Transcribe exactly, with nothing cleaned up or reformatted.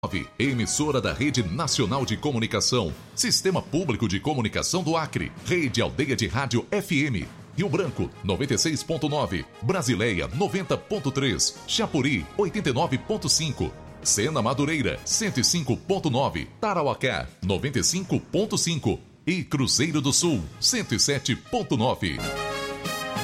Emissora da Rede Nacional de Comunicação, Sistema Público de Comunicação do Acre, Rede Aldeia de Rádio F M, Rio Branco, noventa e seis ponto nove, Brasileia, noventa ponto três, Chapuri, oitenta e nove ponto cinco, Sena Madureira, cento e cinco ponto nove, Tarauacá, noventa e cinco ponto cinco e Cruzeiro do Sul, cento e sete ponto nove.